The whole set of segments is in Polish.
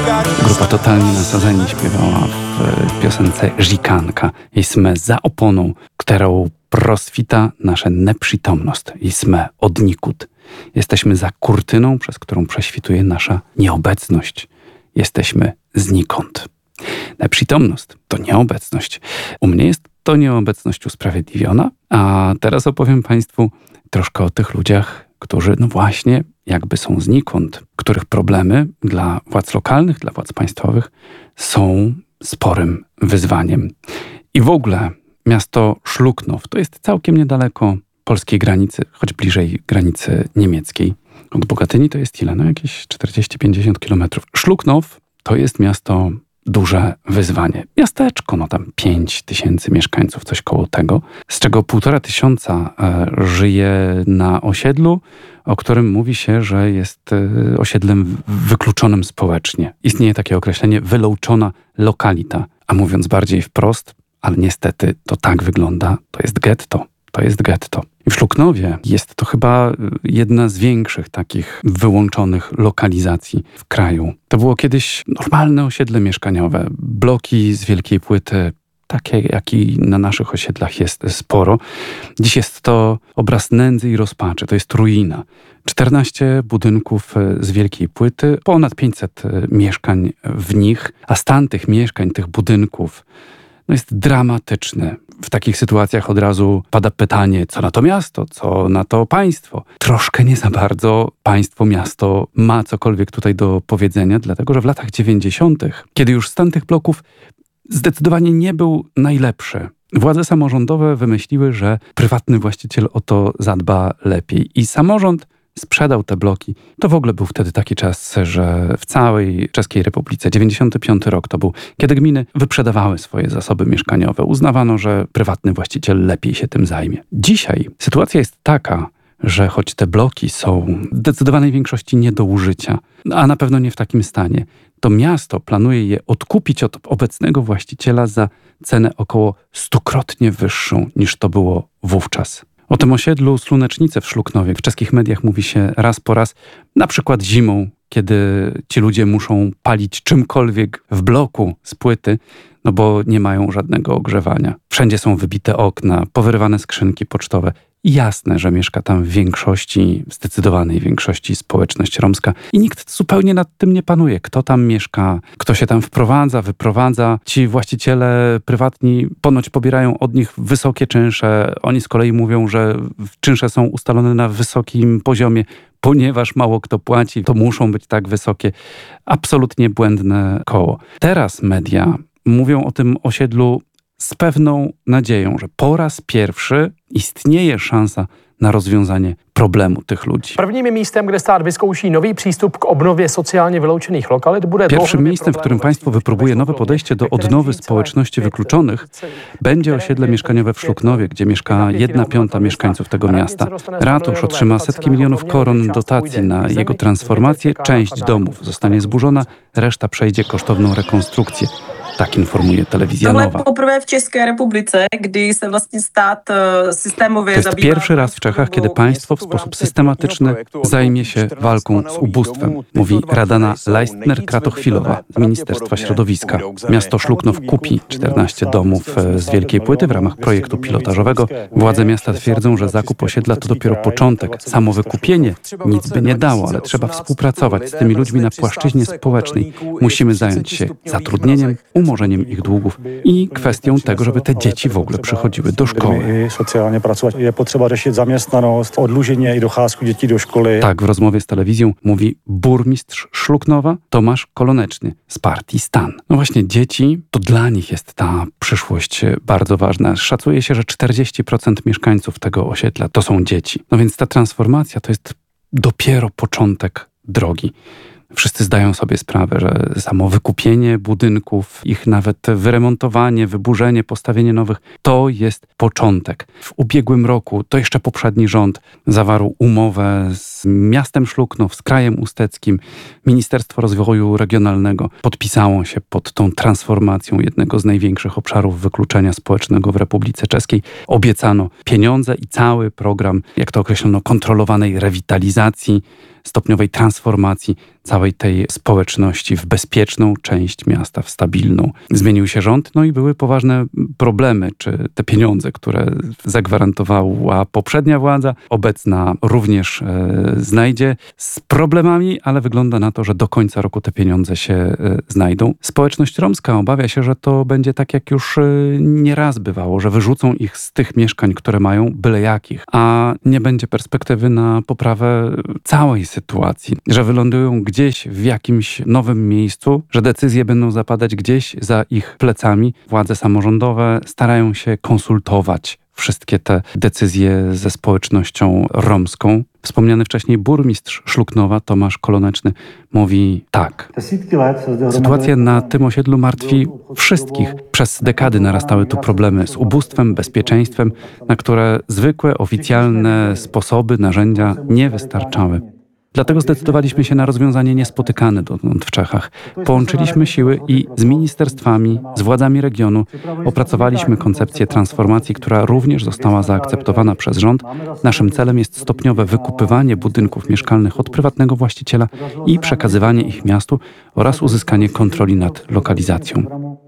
Grupa Totalnie Nasadzeni śpiewała w piosence Žikanka. Jsme za oponą, którą rozwita nasza nieprzytomność. Jsme odnikud. Jesteśmy za kurtyną, przez którą prześwituje nasza nieobecność. Jesteśmy znikąd. Nieprzytomność to nieobecność. U mnie jest to nieobecność usprawiedliwiona, a teraz opowiem Państwu troszkę o tych ludziach, którzy no właśnie jakby są znikąd, których problemy dla władz lokalnych, dla władz państwowych są sporym wyzwaniem. I w ogóle miasto Szluknow to jest całkiem niedaleko polskiej granicy, choć bliżej granicy niemieckiej. Od Bogatyni to jest ile? No jakieś 40-50 kilometrów. Szluknow to jest miasto duże wyzwanie. Miasteczko, no tam 5000 mieszkańców, coś koło tego, z czego 1500 żyje na osiedlu, o którym mówi się, że jest osiedlem wykluczonym społecznie. Istnieje takie określenie wylouczona lokalita, a mówiąc bardziej wprost, ale niestety to tak wygląda, to jest getto. To jest getto. I w Szluknowie jest to chyba jedna z większych takich wyłączonych lokalizacji w kraju. To było kiedyś normalne osiedle mieszkaniowe. Bloki z wielkiej płyty, takie jak i na naszych osiedlach jest sporo. Dziś jest to obraz nędzy i rozpaczy. To jest ruina. 14 budynków z wielkiej płyty, ponad 500 mieszkań w nich, a stan tych mieszkań, tych budynków jest dramatyczny. W takich sytuacjach od razu pada pytanie, co na to miasto, co na to państwo. Troszkę nie za bardzo państwo, miasto ma cokolwiek tutaj do powiedzenia, dlatego że w latach 90., kiedy już stan tych bloków zdecydowanie nie był najlepszy, władze samorządowe wymyśliły, że prywatny właściciel o to zadba lepiej. I samorząd sprzedał te bloki. To w ogóle był wtedy taki czas, że w całej Czeskiej Republice, 95 rok to był, kiedy gminy wyprzedawały swoje zasoby mieszkaniowe. Uznawano, że prywatny właściciel lepiej się tym zajmie. Dzisiaj sytuacja jest taka, że choć te bloki są w zdecydowanej większości nie do użycia, a na pewno nie w takim stanie, to miasto planuje je odkupić od obecnego właściciela za cenę około 100-krotnie wyższą niż to było wówczas. O tym osiedlu Słonecznice w Szluknowie w czeskich mediach mówi się raz po raz, na przykład zimą, kiedy ci ludzie muszą palić czymkolwiek w bloku z płyty, no bo nie mają żadnego ogrzewania. Wszędzie są wybite okna, powyrywane skrzynki pocztowe. Jasne, że mieszka tam w większości, w zdecydowanej większości społeczność romska i nikt zupełnie nad tym nie panuje. Kto tam mieszka, kto się tam wprowadza, wyprowadza. Ci właściciele prywatni ponoć pobierają od nich wysokie czynsze. Oni z kolei mówią, że czynsze są ustalone na wysokim poziomie, ponieważ mało kto płaci, to muszą być tak wysokie. Absolutnie błędne koło. Teraz media mówią o tym osiedlu z pewną nadzieją, że po raz pierwszy istnieje szansa na rozwiązanie problemu tych ludzi. Prvním miejscem, kde stát vyzkouší nový přístup k obnově sociálně vyloučených lokalit, bude pierwszym miejscem, w którym państwo wypróbuje nowe podejście do odnowy społeczności wykluczonych, będzie osiedle mieszkaniowe w Szluknowie, gdzie mieszka 1/5 mieszkańców tego miasta. Ratusz otrzyma setki milionów koron dotacji na jego transformację. Część domów zostanie zburzona, reszta przejdzie kosztowną rekonstrukcję. Tak informuje telewizja Nowa. Poprvé w Českej Republice, gdy się właśnie stát systemowo To jest pierwszy raz w Czechach, kiedy państwo w sposób systematyczny zajmie się walką z ubóstwem, mówi Radana Leistner-Kratochwilowa z Ministerstwa Środowiska. Miasto Szluknow kupi 14 domów z wielkiej płyty w ramach projektu pilotażowego. Władze miasta twierdzą, że zakup osiedla to dopiero początek. Samo wykupienie nic by nie dało, ale trzeba współpracować z tymi ludźmi na płaszczyźnie społecznej. Musimy zająć się zatrudnieniem, umorzeniem ich długów i kwestią tego, żeby te dzieci w ogóle przychodziły do szkoły. Socjalnie pracować. Jest potrzeba řešit zaměstnanost, odlužení i docházku dzieci do szkoły. Tak w rozmowie z telewizją mówi burmistrz Szluknowa Tomasz Koloneczny z partii Stan. No właśnie dzieci, to dla nich jest ta przyszłość bardzo ważna. Szacuje się, że 40% mieszkańców tego osiedla to są dzieci. No więc ta transformacja to jest dopiero początek drogi. Wszyscy zdają sobie sprawę, że samo wykupienie budynków, ich nawet wyremontowanie, wyburzenie, postawienie nowych, to jest początek. W ubiegłym roku, to jeszcze poprzedni rząd zawarł umowę z miastem Szluknow, z krajem usteckim. Ministerstwo Rozwoju Regionalnego podpisało się pod tą transformacją jednego z największych obszarów wykluczenia społecznego w Republice Czeskiej. Obiecano pieniądze i cały program, jak to określono, kontrolowanej rewitalizacji stopniowej transformacji całej tej społeczności w bezpieczną część miasta, w stabilną. Zmienił się rząd, no i były poważne problemy, czy te pieniądze, które zagwarantowała poprzednia władza, obecna również znajdzie z problemami, ale wygląda na to, że do końca roku te pieniądze się znajdą. Społeczność romska obawia się, że to będzie tak, jak już nieraz bywało, że wyrzucą ich z tych mieszkań, które mają, byle jakich, a nie będzie perspektywy na poprawę całej sytuacji, że wylądują gdzieś w jakimś nowym miejscu, że decyzje będą zapadać gdzieś za ich plecami. Władze samorządowe starają się konsultować wszystkie te decyzje ze społecznością romską. Wspomniany wcześniej burmistrz Szluknowa, Tomasz Koloneczny, mówi tak. Sytuacja na tym osiedlu martwi wszystkich. Przez dekady narastały tu problemy z ubóstwem, bezpieczeństwem, na które zwykłe, oficjalne sposoby, narzędzia nie wystarczały. Dlatego zdecydowaliśmy się na rozwiązanie niespotykane dotąd w Czechach. Połączyliśmy siły i z ministerstwami, z władzami regionu opracowaliśmy koncepcję transformacji, która również została zaakceptowana przez rząd. Naszym celem jest stopniowe wykupywanie budynków mieszkalnych od prywatnego właściciela i przekazywanie ich miastu oraz uzyskanie kontroli nad lokalizacją.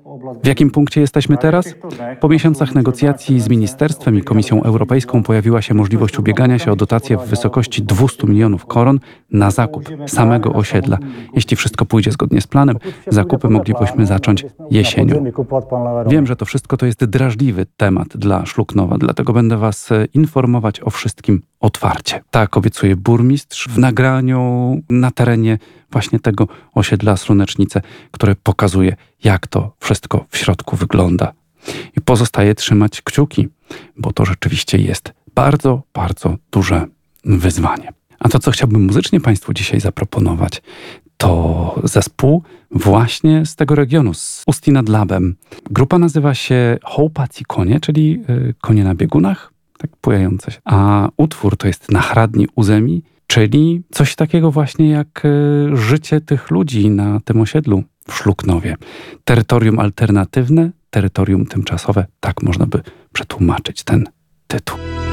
W jakim punkcie jesteśmy teraz? Po miesiącach negocjacji z Ministerstwem i Komisją Europejską pojawiła się możliwość ubiegania się o dotację w wysokości 200 milionów koron na zakup samego osiedla. Jeśli wszystko pójdzie zgodnie z planem, zakupy moglibyśmy zacząć jesienią. Wiem, że to wszystko to jest drażliwy temat dla Szluknowa, dlatego będę Was informować o wszystkim otwarcie. Tak obiecuje burmistrz w nagraniu na terenie właśnie tego osiedla Słonecznice, które pokazuje, jak to wszystko w środku wygląda. I pozostaje trzymać kciuki, bo to rzeczywiście jest bardzo, bardzo duże wyzwanie. A to, co chciałbym muzycznie Państwu dzisiaj zaproponować, to zespół właśnie z tego regionu, z Ústí nad Labem. Grupa nazywa się Houpací konie, czyli konie na biegunach, tak pojające się. A utwór to jest Nachradní území, czyli coś takiego właśnie jak życie tych ludzi na tym osiedlu w Szluknowie. Terytorium alternatywne, terytorium tymczasowe, tak można by przetłumaczyć ten tytuł.